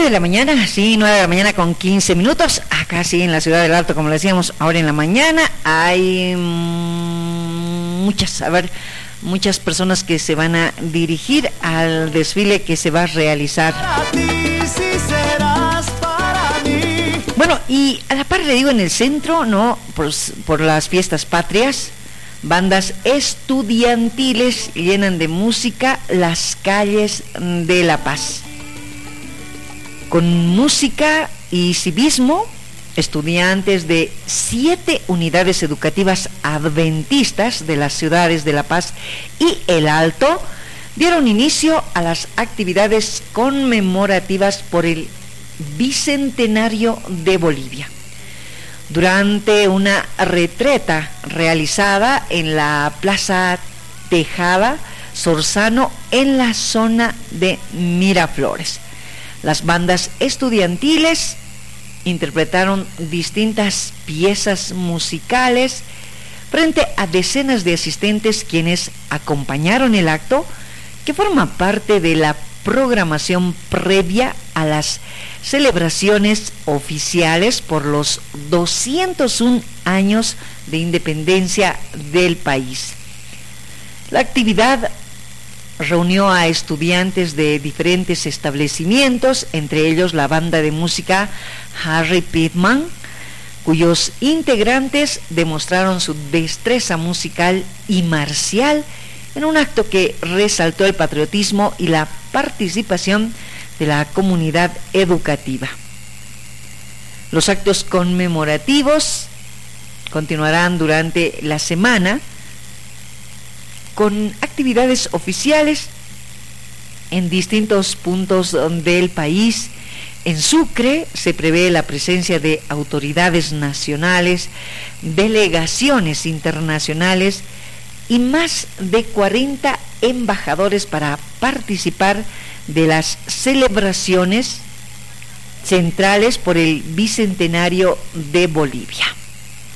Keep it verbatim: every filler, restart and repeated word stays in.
de la mañana, sí, nueve de la mañana con quince minutos, acá sí en la ciudad del Alto, como le decíamos, ahora en la mañana hay mmm, muchas, a ver, muchas personas que se van a dirigir al desfile que se va a realizar. Bueno, y a la par le digo, en el centro, ¿no? Por, por las fiestas patrias, bandas estudiantiles llenan de música las calles de La Paz. Con música y civismo, estudiantes de siete unidades educativas adventistas de las ciudades de La Paz y El Alto dieron inicio a las actividades conmemorativas por el Bicentenario de Bolivia. Durante una retreta realizada en la Plaza Tejada Sorzano, en la zona de Miraflores, las bandas estudiantiles interpretaron distintas piezas musicales frente a decenas de asistentes quienes acompañaron el acto, que forma parte de la programación previa a las celebraciones oficiales por los doscientos uno años de independencia del país. La actividad reunió a estudiantes de diferentes establecimientos, entre ellos la banda de música Harry Pittman, cuyos integrantes demostraron su destreza musical y marcial en un acto que resaltó el patriotismo y la participación de la comunidad educativa. Los actos conmemorativos continuarán durante la semana con actividades oficiales en distintos puntos del país. En Sucre se prevé la presencia de autoridades nacionales, delegaciones internacionales y más de cuarenta embajadores para participar de las celebraciones centrales por el Bicentenario de Bolivia.